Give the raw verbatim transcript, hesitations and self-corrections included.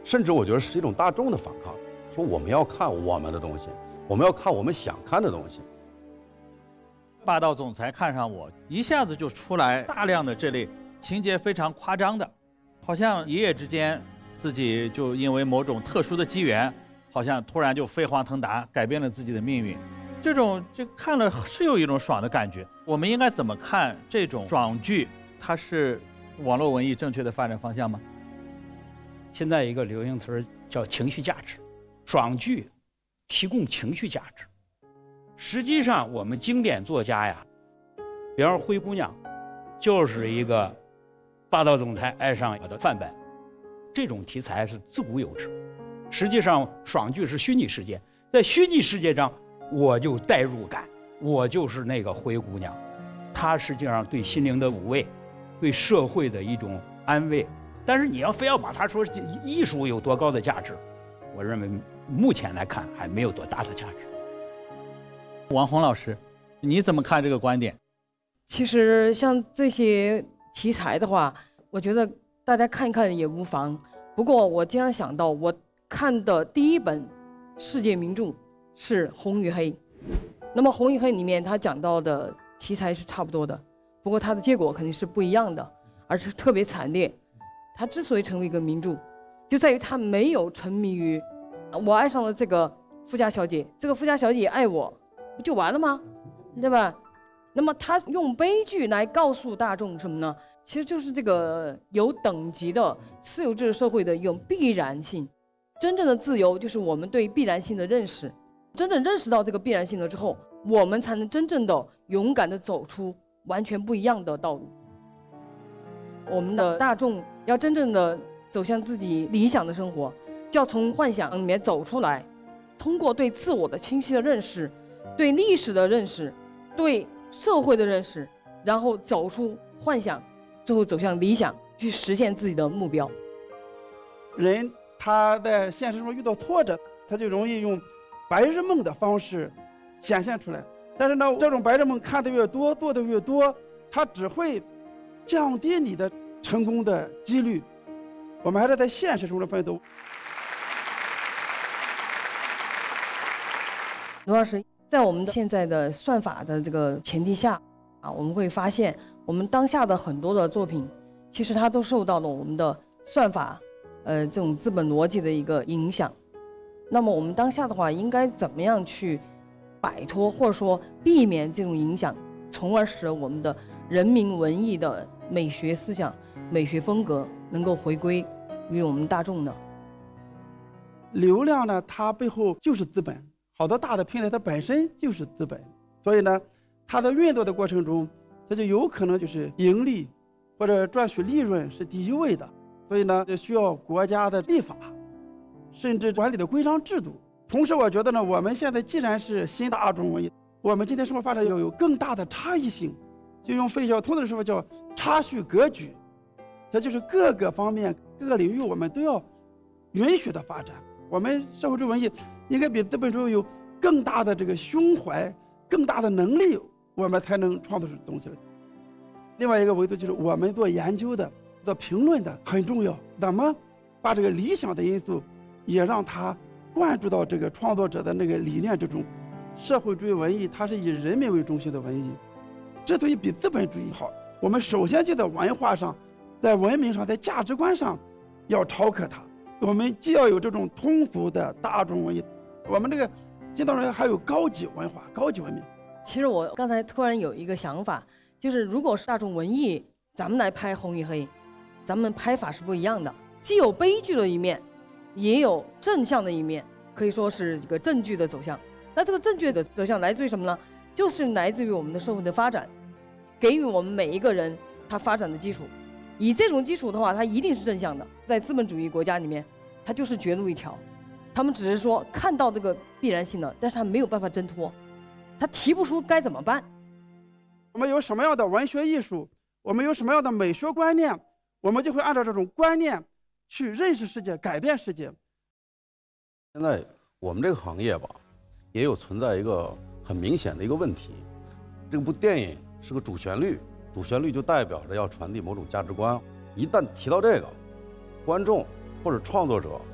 甚至我觉得是一种大众的反抗，说我们要看我们的东西，我们要看我们想看的东西。 霸道总裁看上我，一下子就出来大量的这类情节非常夸张的，好像一夜之间自己就因为某种特殊的机缘，好像突然就飞黄腾达，改变了自己的命运。这种就看了是有一种爽的感觉。我们应该怎么看这种爽剧？它是网络文艺正确的发展方向吗？ 现在一个流行词叫情绪价值，爽剧提供情绪价值。实际上，我们经典作家呀，比方说《灰姑娘》，就是一个霸道总裁爱上我的范本。这种题材是自古有之。实际上，爽剧是虚拟世界，在虚拟世界上，我就代入感，我就是那个灰姑娘。它实际上对心灵的抚慰，对社会的一种安慰。但是你要非要把它说艺术有多高的价值，我认为目前来看还没有多大的价值。 王红老师，你怎么看这个观点？ 其实像这些题材的话，我觉得大家看一看也无妨。不过我经常想到，我看的第一本世界名著是《红与黑》，那么《红与黑》里面它讲到的题材是差不多的，不过它的结果肯定是不一样的，而且特别惨烈。它之所以成为一个名著，就在于它没有沉迷于我爱上了这个富家小姐，这个富家小姐也爱我，不就完了吗？对吧？那么他用悲剧来告诉大众什么呢？其实就是这个有等级的私有制社会的一种必然性。真正的自由就是我们对必然性的认识，真正认识到这个必然性了之后，我们才能真正的勇敢的走出完全不一样的道路。我们的大众要真正的走向自己理想的生活，就要从幻想里面走出来，通过对自我的清晰的认识，对历史的认识，对社会的认识，然后走出幻想，最后走向理想，去实现自己的目标。 人他在现实中遇到挫折，他就容易用白日梦的方式显现出来。但是呢，这种白日梦看得越多，做得越多，它只会降低你的成功的几率。我们还是在现实中的奋斗。 罗老师，在我们的现在的算法的这个前提下啊，我们会发现我们当下的很多的作品，其实它都受到了我们的算法，呃，这种资本逻辑的一个影响。那么我们当下的话，应该怎么样去摆脱或者说避免这种影响，从而使我们的人民文艺的美学思想、美学风格能够回归于我们大众呢？ 流量呢，它背后就是资本，好多大的平台它本身就是资本，所以呢，它在运作的过程中，它就有可能就是盈利或者赚取利润是第一位的，所以呢，就需要国家的立法，甚至管理的规章制度。同时，我觉得呢，我们现在既然是新大众文艺，我们今天生活发展要有更大的差异性，就用费孝通的说法叫差序格局，这就是各个方面、各个领域我们都要允许的发展。我们社会主义文艺应该比资本主义有更大的这个胸怀、更大的能力，我们才能创作出东西来。另外一个维度就是我们做研究的、做评论的很重要，怎么把这个理想的因素也让它灌注到这个创作者的那个理念之中。社会主义文艺它是以人民为中心的文艺，之所以比资本主义好，我们首先就在文化上、在文明上、在价值观上要超克它。我们既要有这种通俗的大众文艺，我们这个今当中还有高级文化、高级文明。 其实我刚才突然有一个想法，就是如果是大众文艺，咱们来拍《红与黑》，咱们拍法是不一样的，既有悲剧的一面，也有正向的一面，可以说是这个正剧的走向。那这个正剧的走向来自于什么呢？就是来自于我们的社会的发展，给予我们每一个人他发展的基础。以这种基础的话，它一定是正向的。在资本主义国家里面，它就是绝路一条，他们只是说看到这个必然性了，但是他没有办法挣脱，他提不出该怎么办。 我们有什么样的文学艺术，我们有什么样的美学观念，我们就会按照这种观念去认识世界、改变世界。 现在我们这个行业吧，也有存在一个很明显的一个问题，这部电影是个主旋律，主旋律就代表着要传递某种价值观，一旦提到这个，观众或者创作者